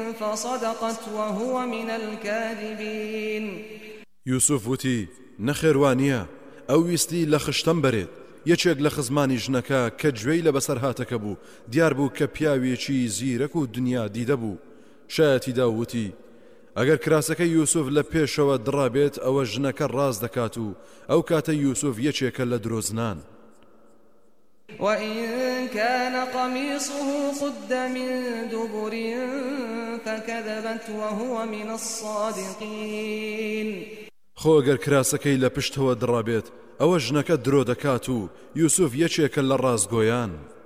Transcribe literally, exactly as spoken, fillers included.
فصدقت وهو من الكاذبين. يوسف وتی نەخێوانیە ئەو ویستی لە خشتم بەرێت یەکێک لە خزمانی ژنەکە کە گوێی لە بەسەر هاتەکە بوو دیار بوو کە پیاوێکی زیرەک و دنیا دیدە بوو. شایەتی داوتی ئەگەر کراسەکە یوسف لە پێشەوە دڕابێت ئەوە ژنەکە ڕاز دەکات و ئەو کاتە یوسف یەکێکە لە درۆزنان. وإن كان قميصه قد من دبر فكذبت وهو من الصادقين. خۆ ئەگەر کراسەکەی لە پشتەوە دڕابێت ئەوە ژنەکە درۆ دەکات و یوسف یەکێکە لە ڕازگۆیان.